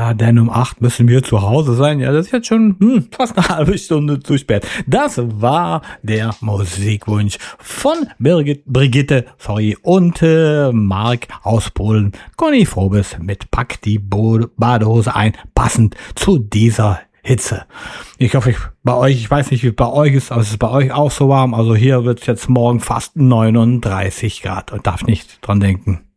Ja, denn um 8 müssen wir zu Hause sein. Ja, das ist jetzt schon fast eine halbe Stunde zu spät. Das war der Musikwunsch von Brigitte und Marc aus Polen. Conny Frobes mit Pack die Badehose ein, passend zu dieser Hitze. Ich hoffe, ich weiß nicht, wie es bei euch ist, aber es ist bei euch auch so warm. Also hier wird es jetzt morgen fast 39 Grad und darf nicht dran denken.